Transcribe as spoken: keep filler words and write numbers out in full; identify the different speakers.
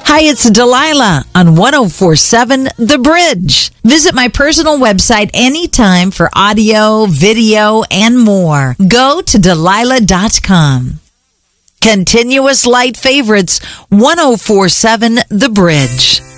Speaker 1: Hi, it's Delilah on one oh four seven The Bridge. Visit my personal website anytime for audio, video, and more. Go to Delilah dot com. Continuous Light Favorites, one oh four seven The Bridge.